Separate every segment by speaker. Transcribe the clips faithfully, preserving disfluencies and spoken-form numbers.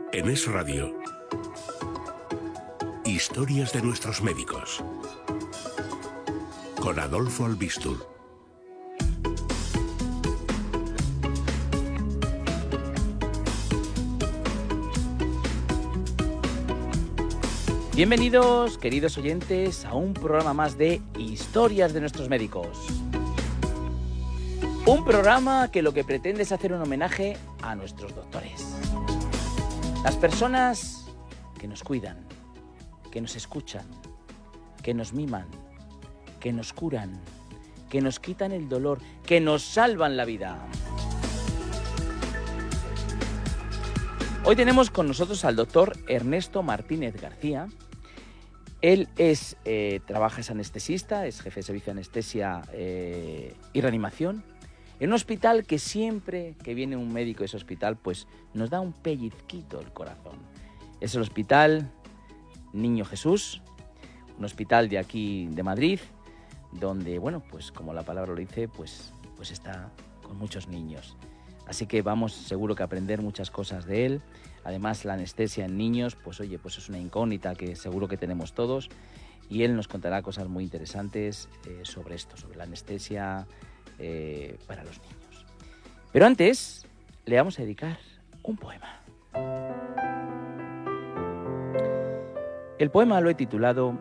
Speaker 1: En Es Radio, historias de nuestros médicos, con Adolfo Albistur.
Speaker 2: Bienvenidos, queridos oyentes, a un programa más de Historias de nuestros médicos. Un programa que lo que pretende es hacer un homenaje a nuestros doctores. Las personas que nos cuidan, que nos escuchan, que nos miman, que nos curan, que nos quitan el dolor, que nos salvan la vida. Hoy tenemos con nosotros al doctor Ernesto Martínez García. Él es, eh, trabaja, es anestesista, es jefe de servicio de anestesia eh, y reanimación, en un hospital que siempre que viene un médico de ese hospital, pues nos da un pellizquito el corazón. Es el Hospital Niño Jesús, un hospital de aquí de Madrid, donde, bueno, pues como la palabra lo dice, pues, pues está con muchos niños. Así que vamos seguro que a aprender muchas cosas de él. Además, la anestesia en niños, pues oye, pues es una incógnita que seguro que tenemos todos. Y él nos contará cosas muy interesantes eh, sobre esto, sobre la anestesia eh, para los niños. Pero antes, le vamos a dedicar un poema. El poema lo he titulado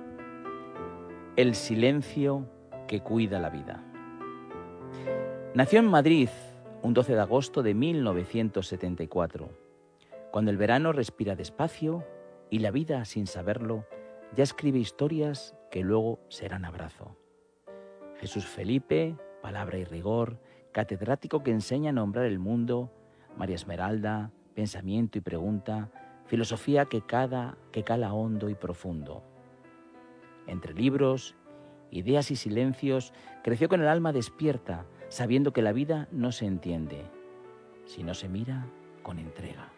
Speaker 2: El silencio que cuida la vida. Nació en Madrid un doce de agosto de mil novecientos setenta y cuatro, cuando el verano respira despacio y la vida, sin saberlo, ya escribe historias que luego serán abrazo. Jesús Felipe, palabra y rigor, catedrático que enseña a nombrar el mundo, María Esmeralda, pensamiento y pregunta, filosofía que, cada, que cala hondo y profundo. Entre libros, ideas y silencios, creció con el alma despierta, sabiendo que la vida no se entiende, si no se mira con entrega.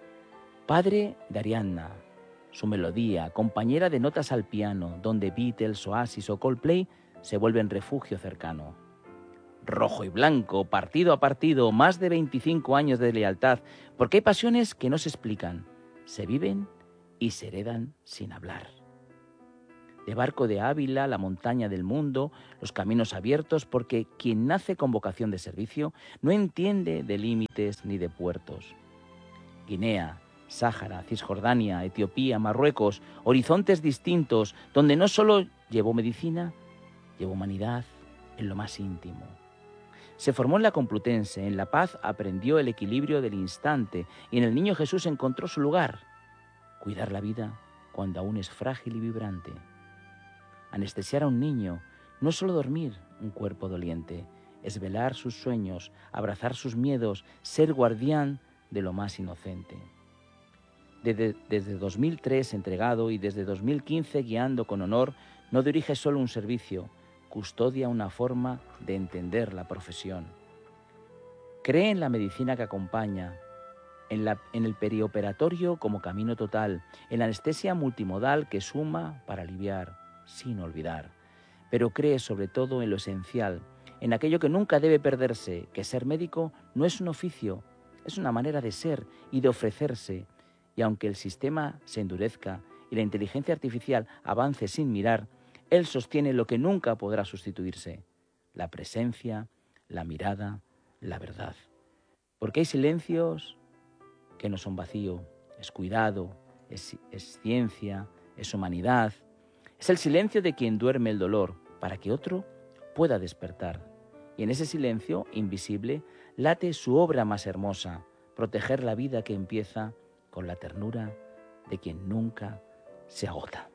Speaker 2: Padre de Ariadna, su melodía, compañera de notas al piano, donde Beatles, Oasis o Coldplay se vuelven refugio cercano. Rojo y blanco, partido a partido, más de veinticinco años de lealtad, porque hay pasiones que no se explican, se viven y se heredan sin hablar. De Barco de Ávila, la montaña del mundo, los caminos abiertos, porque quien nace con vocación de servicio no entiende de límites ni de puertos. Guinea, Sáhara, Cisjordania, Etiopía, Marruecos, horizontes distintos, donde no solo llevó medicina, llevó humanidad en lo más íntimo. Se formó en la Complutense, en La Paz aprendió el equilibrio del instante y en el Niño Jesús encontró su lugar, cuidar la vida cuando aún es frágil y vibrante. Anestesiar a un niño no es solo dormir un cuerpo doliente, es velar sus sueños, abrazar sus miedos, ser guardián de lo más inocente. Desde, desde dos mil tres entregado y desde dos mil quince guiando con honor, no dirige solo un servicio, custodia una forma de entender la profesión. Cree en la medicina que acompaña, en, la, en el perioperatorio como camino total, en la anestesia multimodal que suma para aliviar, sin olvidar, pero cree sobre todo en lo esencial, en aquello que nunca debe perderse, que ser médico no es un oficio, es una manera de ser y de ofrecerse, y aunque el sistema se endurezca y la inteligencia artificial avance sin mirar, él sostiene lo que nunca podrá sustituirse, la presencia, la mirada, la verdad. Porque hay silencios que no son vacío, es cuidado, es, es ciencia, es humanidad. Es el silencio de quien duerme el dolor para que otro pueda despertar. Y en ese silencio invisible late su obra más hermosa, proteger la vida que empieza con la ternura de quien nunca se agota.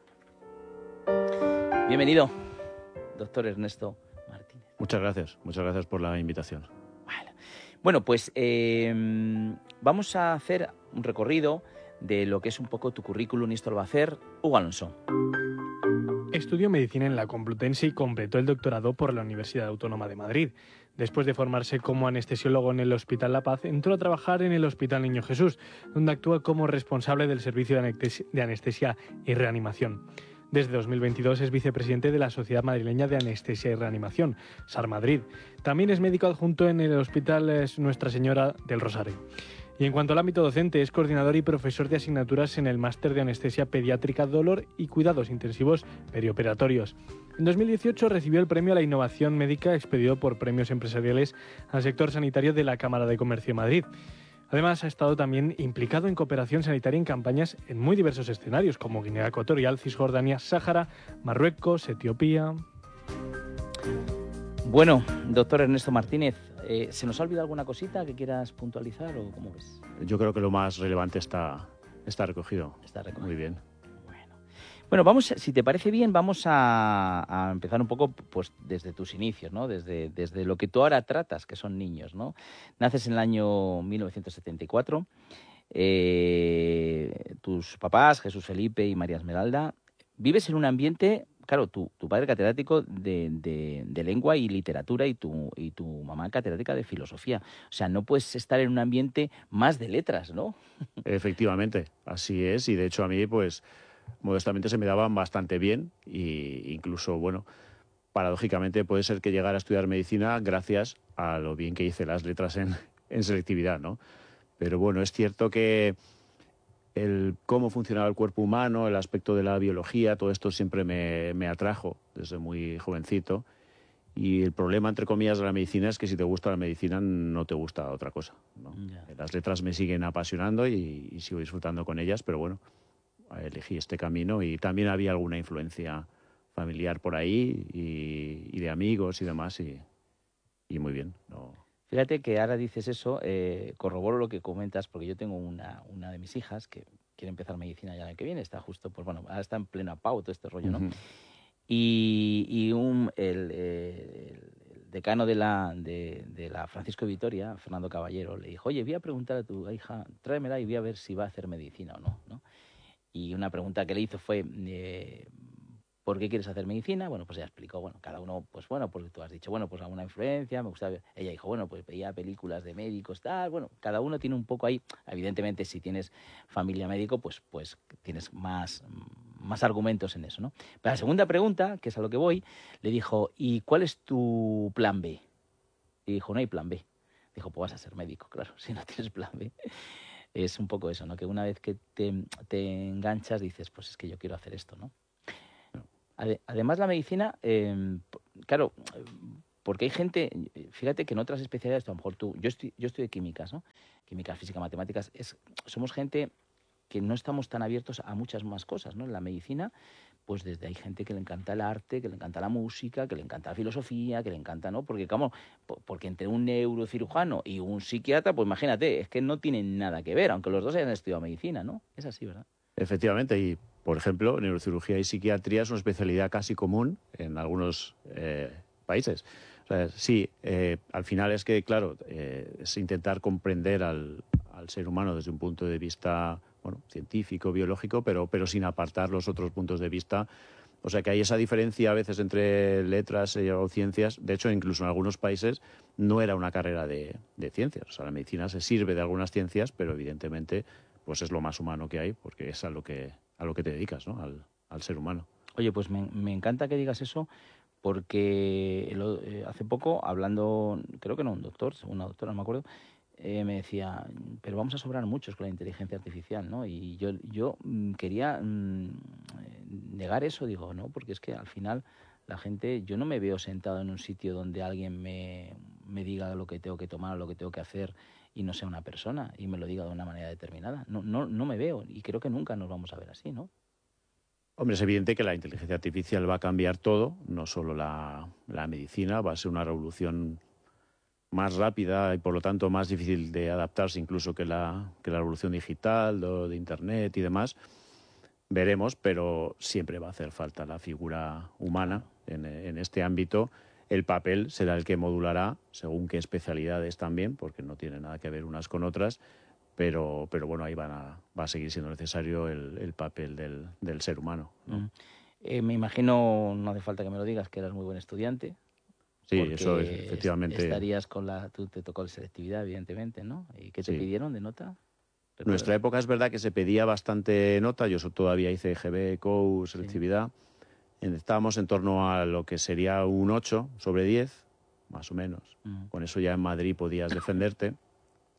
Speaker 2: Bienvenido, doctor Ernesto Martínez.
Speaker 3: Muchas gracias, muchas gracias por la invitación.
Speaker 2: Vale. Bueno, pues eh, vamos a hacer un recorrido de lo que es un poco tu currículum y esto lo va a hacer Hugo Alonso.
Speaker 4: Estudió medicina en la Complutense y completó el doctorado por la Universidad Autónoma de Madrid. Después de formarse como anestesiólogo en el Hospital La Paz, entró a trabajar en el Hospital Niño Jesús, donde actúa como responsable del servicio de anestesia y reanimación. Desde dos mil veintidós es vicepresidente de la Sociedad Madrileña de Anestesia y Reanimación, SAR Madrid. También es médico adjunto en el Hospital Nuestra Señora del Rosario. Y en cuanto al ámbito docente, es coordinador y profesor de asignaturas en el Máster de Anestesia Pediátrica, Dolor y Cuidados Intensivos Perioperatorios. En dos mil dieciocho recibió el premio a la innovación médica expedido por Premios Empresariales al sector sanitario de la Cámara de Comercio de Madrid. Además, ha estado también implicado en cooperación sanitaria en campañas en muy diversos escenarios, como Guinea Ecuatorial, Cisjordania, Sáhara, Marruecos, Etiopía.
Speaker 2: Bueno, doctor Ernesto Martínez, eh, ¿se nos ha olvidado alguna cosita que quieras puntualizar o cómo ves?
Speaker 3: Yo creo que lo más relevante está, está recogido.
Speaker 2: Está recogido.
Speaker 3: Muy bien.
Speaker 2: Bueno, bueno vamos, si te parece bien, vamos a, a empezar un poco pues, desde tus inicios, ¿no? Desde, desde lo que tú ahora tratas, que son niños, ¿no? Naces en el año mil novecientos setenta y cuatro. Eh, tus papás, Jesús Felipe y María Esmeralda, vives en un ambiente... Claro, tu, tu padre catedrático de, de, de lengua y literatura y tu, y tu mamá catedrática de filosofía. O sea, no puedes estar en un ambiente más de letras, ¿no?
Speaker 3: Efectivamente, así es. Y de hecho a mí, pues, modestamente se me daban bastante bien. Y incluso, bueno, paradójicamente puede ser que llegara a estudiar medicina gracias a lo bien que hice las letras en, en selectividad, ¿no? Pero bueno, es cierto que el cómo funcionaba el cuerpo humano, el aspecto de la biología, todo esto siempre me, me atrajo desde muy jovencito. Y el problema, entre comillas, de la medicina es que si te gusta la medicina no te gusta otra cosa, ¿no?
Speaker 2: Ya.
Speaker 3: Las letras me siguen apasionando y, y sigo disfrutando con ellas, pero bueno, elegí este camino y también había alguna influencia familiar por ahí y, y de amigos y demás y, y muy bien, ¿no?
Speaker 2: Fíjate que ahora dices eso, eh, corroboro lo que comentas, porque yo tengo una, una de mis hijas que quiere empezar medicina ya el año que viene, está justo, pues bueno, ahora está en plena pau todo este rollo, ¿no?
Speaker 3: Uh-huh.
Speaker 2: Y, y un, el, el, el decano de la, de, de la Francisco de Vitoria, Fernando Caballero, le dijo, oye, voy a preguntar a tu hija, tráemela y voy a ver si va a hacer medicina o no, ¿no? Y una pregunta que le hizo fue... Eh, ¿por qué quieres hacer medicina? Bueno, pues ella explicó, bueno, cada uno, pues bueno, porque tú has dicho, bueno, pues alguna influencia, me gusta ver. Ella dijo, bueno, pues veía películas de médicos, tal, bueno, cada uno tiene un poco ahí, evidentemente si tienes familia médico, pues, pues tienes más, más argumentos en eso, ¿no? Pero la segunda pregunta, que es a lo que voy, le dijo, ¿y cuál es tu plan B? Y dijo, no hay plan B. Dijo, pues vas a ser médico, claro, si no tienes plan B. Es un poco eso, ¿no? Que una vez que te, te enganchas dices, pues es que yo quiero hacer esto, ¿no? Además, la medicina, eh, claro, porque hay gente, fíjate que en otras especialidades, a lo mejor tú, yo estoy, yo estoy de químicas, ¿no? Química, física, matemáticas, es, somos gente que no estamos tan abiertos a muchas más cosas, ¿no? En la medicina, pues desde hay gente que le encanta el arte, que le encanta la música, que le encanta la filosofía, que le encanta, ¿no? Porque, como, porque entre un neurocirujano y un psiquiatra, pues imagínate, es que no tienen nada que ver, aunque los dos hayan estudiado medicina, ¿no? Es así, ¿verdad?
Speaker 3: Efectivamente, y por ejemplo, neurocirugía y psiquiatría es una especialidad casi común en algunos eh, países. O sea, sí, eh, al final es que, claro, eh, es intentar comprender al, al ser humano desde un punto de vista, bueno, científico, biológico, pero, pero sin apartar los otros puntos de vista. O sea que hay esa diferencia a veces entre letras o ciencias. De hecho, incluso en algunos países no era una carrera de, de ciencias. O sea, la medicina se sirve de algunas ciencias, pero evidentemente pues es lo más humano que hay, porque es a lo que, a lo que te dedicas, ¿no? Al, al ser humano.
Speaker 2: Oye, pues me, me encanta que digas eso, porque lo, eh, hace poco, hablando, creo que no, un doctor, una doctora, no me acuerdo, eh, me decía, pero vamos a sobrar muchos con la inteligencia artificial, ¿no? Y yo, yo mm, quería mm, negar eso, digo, no, porque es que al final la gente, yo no me veo sentado en un sitio donde alguien me, me diga lo que tengo que tomar o lo que tengo que hacer y no sea una persona y me lo diga de una manera determinada. No, no, no me veo y creo que nunca nos vamos a ver así, ¿no?
Speaker 3: Hombre, es evidente que la inteligencia artificial va a cambiar todo, no solo la, la medicina, va a ser una revolución más rápida y por lo tanto más difícil de adaptarse incluso que la, que la revolución digital, de, de Internet y demás. Veremos, pero siempre va a hacer falta la figura humana en, en este ámbito. El papel será el que modulará, según qué especialidades también, porque no tiene nada que ver unas con otras, pero, pero bueno, ahí van a, va a seguir siendo necesario el, el papel del, del ser humano, ¿no?
Speaker 2: Mm. Eh, me imagino, no hace falta que me lo digas, que eras muy buen estudiante.
Speaker 3: Sí, eso es, efectivamente.
Speaker 2: Estarías con la... Tú te tocó la selectividad, evidentemente, ¿no? ¿Y qué te
Speaker 3: Sí.
Speaker 2: pidieron de nota?
Speaker 3: En nuestra época es verdad que se pedía bastante nota, yo todavía hice G B, C O U, selectividad. Sí. Estábamos en torno a lo que sería un ocho sobre diez, más o menos. Uh-huh. Con eso ya en Madrid podías defenderte.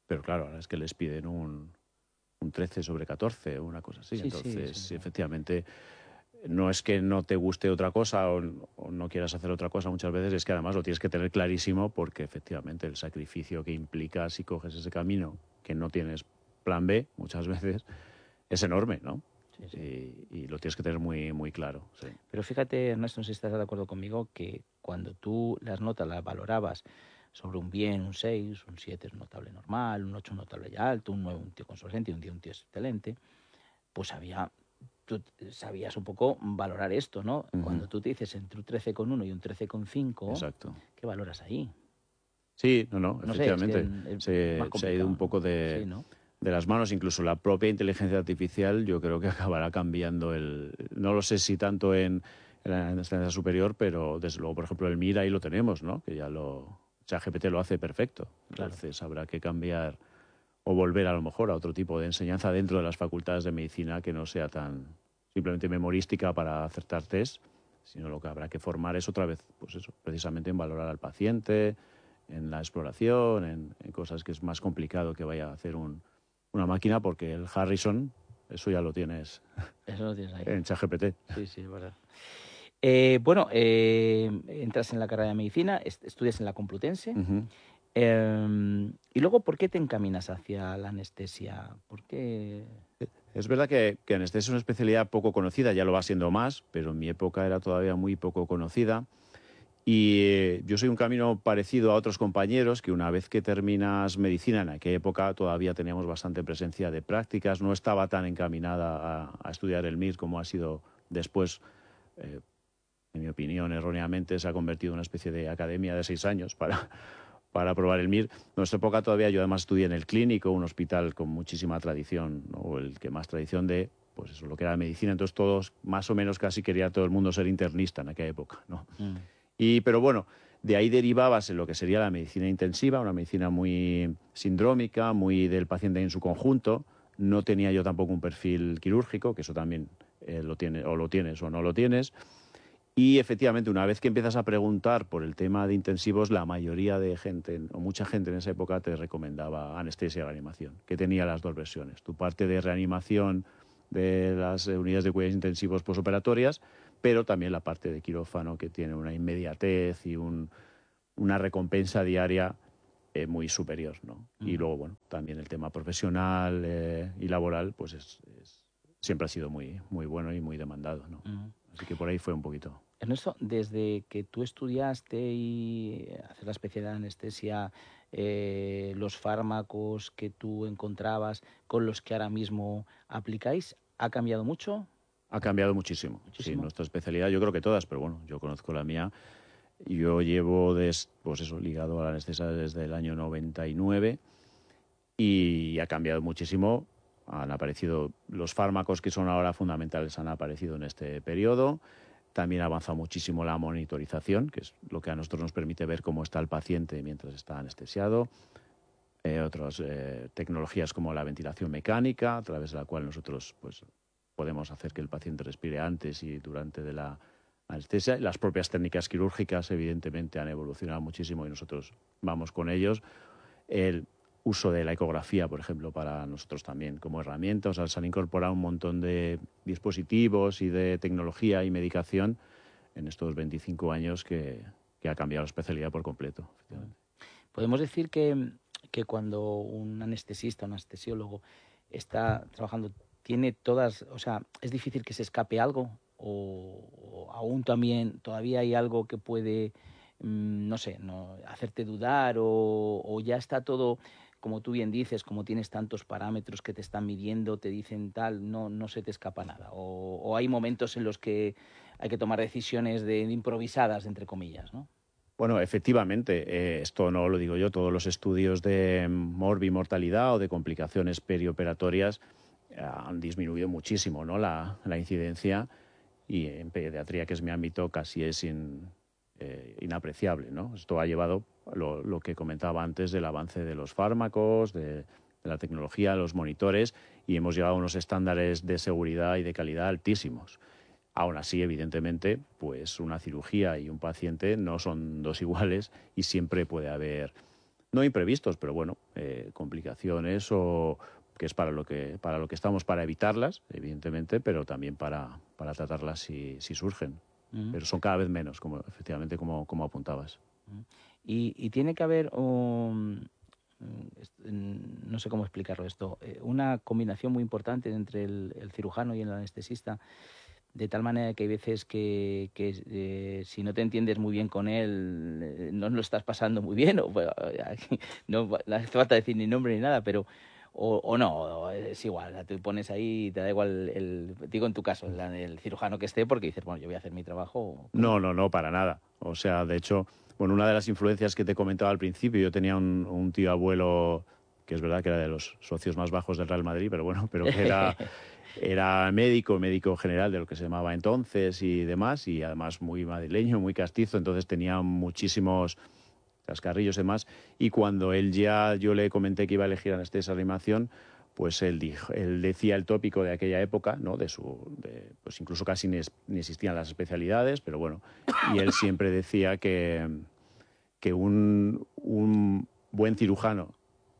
Speaker 3: pero claro, ahora es que les piden un, un trece sobre catorce o una cosa así.
Speaker 2: Sí,
Speaker 3: Entonces,
Speaker 2: sí, sí.
Speaker 3: efectivamente, no es que no te guste otra cosa o, o no quieras hacer otra cosa muchas veces, es que además lo tienes que tener clarísimo porque efectivamente el sacrificio que implica si coges ese camino que no tienes plan B muchas veces es enorme, ¿no?
Speaker 2: Sí, sí.
Speaker 3: Y, y lo tienes que tener muy, muy claro. Sí.
Speaker 2: Pero fíjate, Ernesto, no sé si estás de acuerdo conmigo, que cuando tú las notas las valorabas sobre un bien, un seis, un siete es un notable normal, un ocho un notable ya alto, un nueve un tío consolente y un diez un tío excelente, pues había, tú sabías un poco valorar esto, ¿no?
Speaker 3: Uh-huh.
Speaker 2: Cuando tú te dices entre un trece coma uno y un trece coma cinco,
Speaker 3: Exacto.
Speaker 2: ¿qué valoras ahí?
Speaker 3: Sí, no, no,
Speaker 2: No sé,
Speaker 3: efectivamente.
Speaker 2: es que es
Speaker 3: se,
Speaker 2: más
Speaker 3: se ha ido un
Speaker 2: complicado,
Speaker 3: poco de,
Speaker 2: sí, ¿no?
Speaker 3: de las manos. Incluso la propia inteligencia artificial yo creo que acabará cambiando el... No lo sé si tanto en, en la enseñanza superior, pero desde luego, por ejemplo, el M I R ahí lo tenemos, ¿no? Que ya lo... ChatGPT lo hace perfecto. Entonces
Speaker 2: Claro.
Speaker 3: habrá que cambiar o volver a lo mejor a otro tipo de enseñanza dentro de las facultades de medicina que no sea tan simplemente memorística para acertar test, sino lo que habrá que formar es otra vez, pues eso, precisamente en valorar al paciente, en la exploración, en, en cosas que es más complicado que vaya a hacer un, una máquina, porque el Harrison, eso ya lo tienes,
Speaker 2: Eso lo tienes ahí.
Speaker 3: en ChatGPT.
Speaker 2: Sí, sí, es verdad. Eh, bueno, eh, entras en la carrera de medicina, est estudias en la Complutense.
Speaker 3: Uh-huh.
Speaker 2: Eh, y luego, ¿por qué te encaminas hacia la anestesia? ¿Por qué?
Speaker 3: Es verdad que, que anestesia es una especialidad poco conocida, ya lo va siendo más, pero en mi época era todavía muy poco conocida. Y eh, yo soy un camino parecido a otros compañeros que una vez que terminas medicina, en aquella época todavía teníamos bastante presencia de prácticas, no estaba tan encaminada a, a estudiar el M I R como ha sido después, eh, en mi opinión, erróneamente se ha convertido en una especie de academia de seis años para, para aprobar el M I R. En nuestra época todavía yo además estudié en el Clínico, un hospital con muchísima tradición, ¿no? O el que más tradición de, pues eso, lo que era medicina. Entonces todos, más o menos casi quería todo el mundo ser internista en aquella época, ¿no? Mm. Y, pero bueno, de ahí derivabas en lo que sería la medicina intensiva, una medicina muy sindrómica, muy del paciente en su conjunto. No tenía yo tampoco un perfil quirúrgico, que eso también eh, lo tiene, o lo tienes o no lo tienes. Y efectivamente, una vez que empiezas a preguntar por el tema de intensivos, la mayoría de gente, o mucha gente en esa época, te recomendaba anestesia y reanimación, que tenía las dos versiones. Tu parte de reanimación de las unidades de cuidados intensivos posoperatorias, pero también la parte de quirófano, que tiene una inmediatez y un, una recompensa diaria eh, muy superior, ¿no? Uh-huh. Y luego, bueno, también el tema profesional eh, y laboral, pues es, es, siempre ha sido muy, muy bueno y muy demandado, ¿no? Uh-huh. Así que por ahí fue un poquito.
Speaker 2: Ernesto, desde que tú estudiaste y haces la especialidad de anestesia, eh, los fármacos que tú encontrabas con los que ahora mismo aplicáis, ¿ha cambiado mucho?
Speaker 3: Ha cambiado muchísimo.
Speaker 2: muchísimo.
Speaker 3: Sí, nuestra especialidad, yo creo que todas, pero bueno, yo conozco la mía. Yo llevo, des, pues eso, ligado a la anestesia desde el año noventa y nueve y ha cambiado muchísimo. Han aparecido los fármacos que son ahora fundamentales, han aparecido en este periodo. También ha avanzado muchísimo la monitorización, que es lo que a nosotros nos permite ver cómo está el paciente mientras está anestesiado. Eh, otras eh, tecnologías como la ventilación mecánica, a través de la cual nosotros pues, podemos hacer que el paciente respire antes y durante de la anestesia. Las propias técnicas quirúrgicas, evidentemente, han evolucionado muchísimo y nosotros vamos con ellos. El uso de la ecografía, por ejemplo, para nosotros también como herramienta. O sea, se han incorporado un montón de dispositivos y de tecnología y medicación en estos veinticinco años que, que ha cambiado la especialidad por completo.
Speaker 2: Podemos decir que, que cuando un anestesista, un anestesiólogo está trabajando, tiene todas, o sea, es difícil que se escape algo o, o aún también todavía hay algo que puede, mmm, no sé, no, hacerte dudar o, o ya está todo, como tú bien dices, como tienes tantos parámetros que te están midiendo, te dicen tal, no, no se te escapa nada. O, o hay momentos en los que hay que tomar decisiones de, de improvisadas, entre comillas, ¿no?
Speaker 3: Bueno, efectivamente, eh, esto no lo digo yo, todos los estudios de morbimortalidad o de complicaciones perioperatorias eh, han disminuido muchísimo, ¿no? la, la incidencia, y en pediatría, que es mi ámbito, casi es in, eh, inapreciable, ¿no? Esto ha llevado lo, lo que comentaba antes del avance de los fármacos, de, de la tecnología, los monitores, y hemos llegado a unos estándares de seguridad y de calidad altísimos. Aún así, evidentemente, pues una cirugía y un paciente no son dos iguales y siempre puede haber no imprevistos, pero bueno, eh, complicaciones o que es para lo que para lo que estamos, para evitarlas, evidentemente, pero también para, para tratarlas si, si surgen. Uh-huh. Pero son cada vez menos, como efectivamente como, como apuntabas.
Speaker 2: Uh-huh. Y, y tiene que haber un, no sé cómo explicarlo esto, una combinación muy importante entre el, el cirujano y el anestesista, de tal manera que hay veces que, que eh, si no te entiendes muy bien con él, eh, no lo estás pasando muy bien, o bueno, aquí no, no hace falta decir ni nombre ni nada, pero o, o no, es igual, te pones ahí y te da igual, el, digo en tu caso, el, el cirujano que esté, porque dices, bueno, yo voy a hacer mi trabajo.
Speaker 3: No, no, no, para nada. O sea, de hecho, bueno, una de las influencias que te comentaba al principio, yo tenía un, un tío abuelo, que es verdad que era de los socios más bajos del Real Madrid, pero bueno, pero que era... Era médico, médico general de lo que se llamaba entonces y demás, y además muy madrileño, muy castizo, entonces tenía muchísimos cascarrillos y demás. Y cuando él ya, yo le comenté que iba a elegir anestesia reanimación, pues él, dijo, él decía el tópico de aquella época, ¿no? De su, de, pues incluso casi ni, ni existían las especialidades, pero bueno, y él siempre decía que, que un, un buen cirujano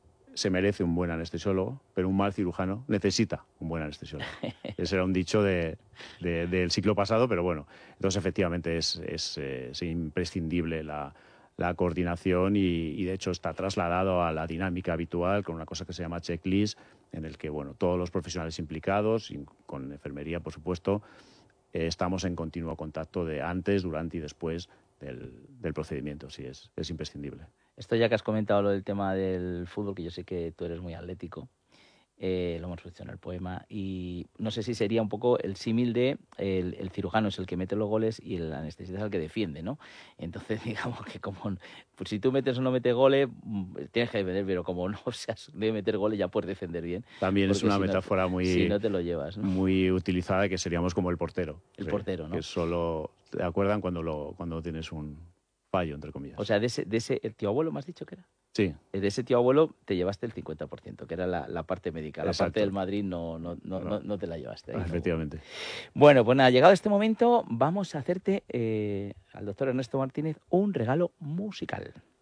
Speaker 3: se merece un buen anestesiólogo, pero un mal cirujano necesita un buen anestesiólogo. Ese era un dicho de, de, del siglo pasado, pero bueno, entonces efectivamente es, es, es imprescindible la, la coordinación y, y de hecho está trasladado a la dinámica habitual con una cosa que se llama checklist, en el que bueno, todos los profesionales implicados, y con enfermería por supuesto, eh, estamos en continuo contacto de antes, durante y después del, del procedimiento. Sí, es, es imprescindible.
Speaker 2: Esto ya que has comentado lo del tema del fútbol, que yo sé que tú eres muy atlético, eh, lo hemos visto en el poema, y no sé si sería un poco el símil de el, el cirujano es el que mete los goles y el anestesista es el que defiende, ¿no? Entonces, digamos que como pues si tú metes o no metes goles, tienes que defender, pero como no seas de meter goles ya puedes defender bien.
Speaker 3: También es una
Speaker 2: si
Speaker 3: metáfora
Speaker 2: no,
Speaker 3: muy,
Speaker 2: si no te lo llevas, ¿no?
Speaker 3: Muy utilizada, que seríamos como el portero.
Speaker 2: El
Speaker 3: que,
Speaker 2: portero, ¿no?
Speaker 3: Que solo te acuerdan cuando, lo, cuando tienes un fallo, entre comillas.
Speaker 2: O sea, de ese, de ese el tío abuelo, ¿me has dicho que era?
Speaker 3: Sí.
Speaker 2: De ese tío abuelo te llevaste el cincuenta por ciento, que era la, la parte médica. La
Speaker 3: Exacto.
Speaker 2: parte del Madrid no, no, no, no, no te la llevaste. Ahí,
Speaker 3: efectivamente.
Speaker 2: ¿no? Bueno, pues nada, llegado este momento, vamos a hacerte, eh, al doctor Ernesto Martínez, un regalo musical.